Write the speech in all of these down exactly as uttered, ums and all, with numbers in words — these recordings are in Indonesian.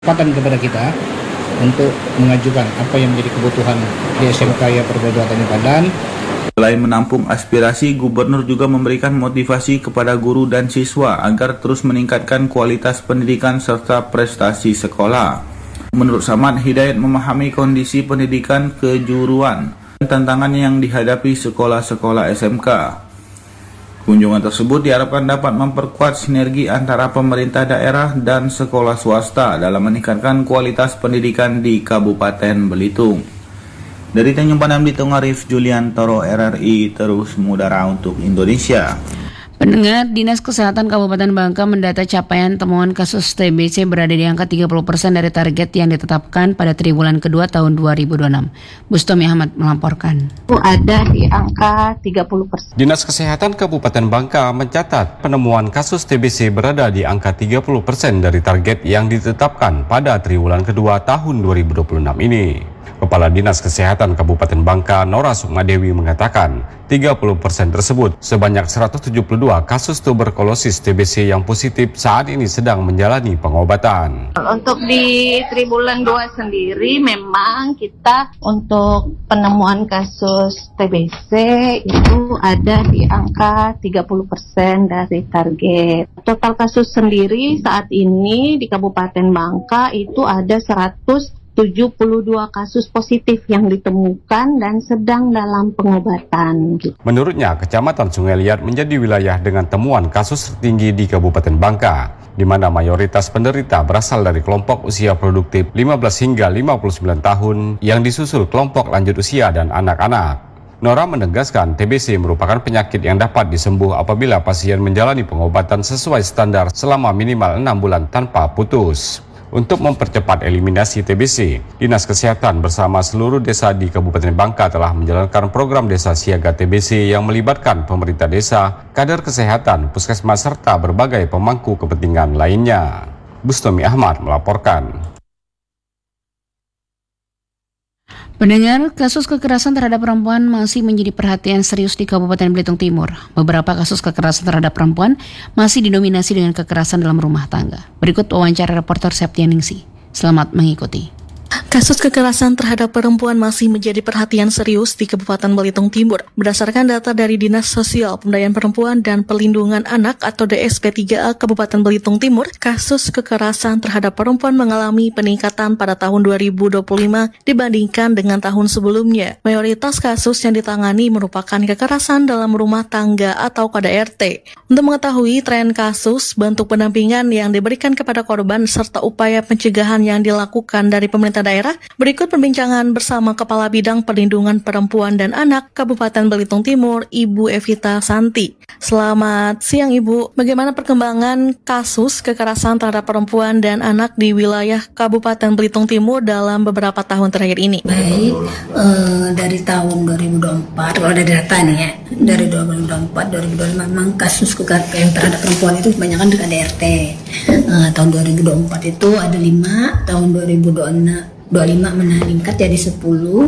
Kesempatan kepada kita untuk mengajukan apa yang menjadi kebutuhan di S M K Ya Perguruan Tinggi Padang. Selain menampung aspirasi, Gubernur juga memberikan motivasi kepada guru dan siswa agar terus meningkatkan kualitas pendidikan serta prestasi sekolah. Menurut Samad, Hidayat memahami kondisi pendidikan kejuruan dan tantangan yang dihadapi sekolah-sekolah S M K. Kunjungan tersebut diharapkan dapat memperkuat sinergi antara pemerintah daerah dan sekolah swasta dalam meningkatkan kualitas pendidikan di Kabupaten Belitung. Dari Tanjung Pandan Belitung, Arif Juliantoro, R R I, terus mengudara untuk Indonesia. Pendengar, Dinas Kesehatan Kabupaten Bangka mendata capaian temuan kasus T B C berada di angka tiga puluh persen dari target yang ditetapkan pada triwulan kedua tahun dua ribu dua puluh enam. Bustomi Ahmad melaporkan. Ada di angka tiga puluh persen. Dinas Kesehatan Kabupaten Bangka mencatat penemuan kasus T B C berada di angka tiga puluh persen dari target yang ditetapkan pada triwulan kedua tahun dua ribu dua puluh enam ini. Kepala Dinas Kesehatan Kabupaten Bangka, Nora Sukmadewi, mengatakan tiga puluh persen tersebut sebanyak seratus tujuh puluh dua kasus tuberkulosis T B C yang positif saat ini sedang menjalani pengobatan. Untuk di triwulan dua sendiri memang kita untuk penemuan kasus T B C itu ada di angka tiga puluh persen dari target. Total kasus sendiri saat ini di Kabupaten Bangka itu ada seratus tujuh puluh dua kasus positif yang ditemukan dan sedang dalam pengobatan. Menurutnya, Kecamatan Sungai Liat menjadi wilayah dengan temuan kasus tertinggi di Kabupaten Bangka, di mana mayoritas penderita berasal dari kelompok usia produktif lima belas hingga lima puluh sembilan tahun yang disusul kelompok lanjut usia dan anak-anak. Nora menegaskan T B C merupakan penyakit yang dapat disembuh apabila pasien menjalani pengobatan sesuai standar selama minimal enam bulan tanpa putus. Untuk mempercepat eliminasi T B C, Dinas Kesehatan bersama seluruh desa di Kabupaten Bangka telah menjalankan program Desa Siaga T B C yang melibatkan pemerintah desa, kader kesehatan, puskesmas, serta berbagai pemangku kepentingan lainnya. Bustomi Ahmad melaporkan. Pendengar, kasus kekerasan terhadap perempuan masih menjadi perhatian serius di Kabupaten Belitung Timur. Beberapa kasus kekerasan terhadap perempuan masih didominasi dengan kekerasan dalam rumah tangga. Berikut wawancara reporter Septianingsih. Selamat mengikuti. Kasus kekerasan terhadap perempuan masih menjadi perhatian serius di Kabupaten Belitung Timur. Berdasarkan data dari Dinas Sosial Pemberdayaan Perempuan dan Perlindungan Anak atau D S P tiga A Kabupaten Belitung Timur, kasus kekerasan terhadap perempuan mengalami peningkatan pada tahun dua ribu dua puluh lima dibandingkan dengan tahun sebelumnya. Mayoritas kasus yang ditangani merupakan kekerasan dalam rumah tangga atau K D R T. Untuk mengetahui tren kasus, bentuk pendampingan yang diberikan kepada korban, serta upaya pencegahan yang dilakukan dari pemerintah daerah, berikut perbincangan bersama Kepala Bidang Perlindungan Perempuan dan Anak Kabupaten Belitung Timur, Ibu Evita Santi. Selamat siang Ibu, bagaimana perkembangan kasus kekerasan terhadap perempuan dan anak di wilayah Kabupaten Belitung Timur dalam beberapa tahun terakhir ini? Baik, eh, dari tahun dua ribu dua puluh empat, kalau ada data nih ya, dari dua ribu dua puluh empat dua ribu dua puluh lima memang kasus kekerasan terhadap perempuan itu kebanyakan di K D R T. Eh, tahun dua ribu dua puluh empat itu ada lima, tahun dua ribu dua puluh lima meningkat jadi sepuluh.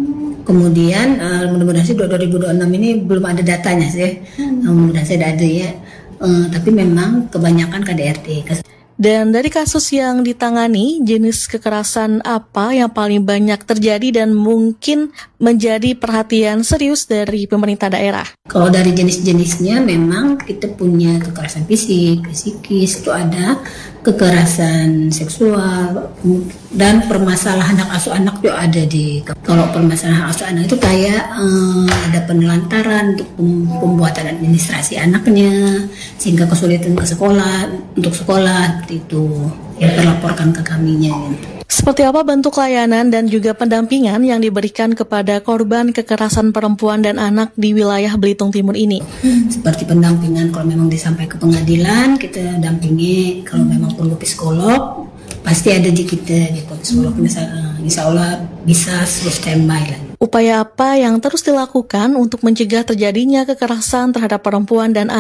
Kemudian uh, mudah-mudahan sih dua ribu dua puluh enam ini belum ada datanya sih. Hmm. Uh, mudah-mudahan saya ada ya. Uh, tapi memang kebanyakan K D R T. Dan dari kasus yang ditangani, jenis kekerasan apa yang paling banyak terjadi dan mungkin menjadi perhatian serius dari pemerintah daerah? Kalau dari jenis-jenisnya memang kita punya kekerasan fisik, psikis, itu ada kekerasan seksual, dan permasalahan hak asuh anak juga ada di. Kalau permasalahan hak asuh anak itu kayak eh, ada penelantaran untuk pembuatan administrasi anaknya, sehingga kesulitan ke sekolah, untuk sekolah itu yang terlaporkan ke kaminya. Seperti apa bentuk layanan dan juga pendampingan yang diberikan kepada korban kekerasan perempuan dan anak di wilayah Belitung Timur ini? Seperti pendampingan kalau memang disampaikan ke pengadilan, kita dampingi. Kalau memang perlu psikolog, pasti ada di kita gitu. Psikolog misalnya, insya Allah bisa standby lah. Upaya apa yang terus dilakukan untuk mencegah terjadinya kekerasan terhadap perempuan dan anak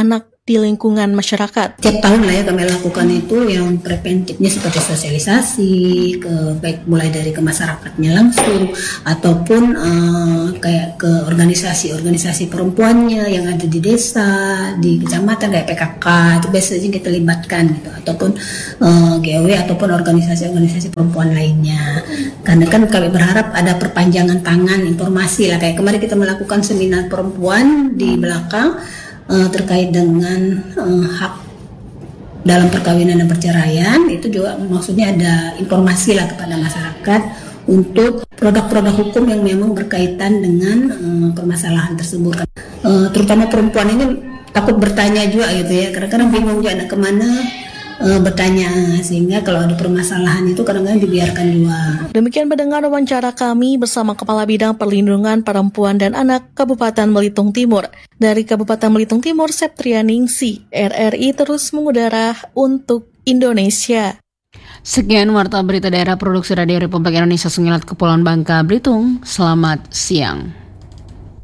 di lingkungan masyarakat. Tiap tahun lah ya kami lakukan itu yang preventifnya seperti sosialisasi, ke baik mulai dari ke masyarakatnya langsung ataupun uh, kayak ke organisasi-organisasi perempuannya yang ada di desa, di kecamatan kayak P K K itu biasanya kita libatkan gitu, ataupun uh, G W ataupun organisasi-organisasi perempuan lainnya. Karena kan kami berharap ada perpanjangan tangan informasi lah, kayak kemarin kita melakukan seminar perempuan di belakang uh, terkait dengan uh, hak dalam perkawinan dan perceraian, itu juga maksudnya ada informasi lah kepada masyarakat untuk produk-produk hukum yang memang berkaitan dengan uh, permasalahan tersebut. Uh, terutama perempuan ini takut bertanya juga gitu ya, kadang-kadang bingung juga nak kemana uh, bertanya, sehingga kalau ada permasalahan itu kadang-kadang dibiarkan juga. Demikian pendengar wawancara kami bersama Kepala Bidang Perlindungan Perempuan dan Anak Kabupaten Belitung Timur. Dari Kabupaten Belitung Timur, Septrianingsi, R R I terus mengudara untuk Indonesia. Sekian warta berita daerah produksi Radio Republik Indonesia Sungilat Kepulauan Bangka Belitung. Selamat siang.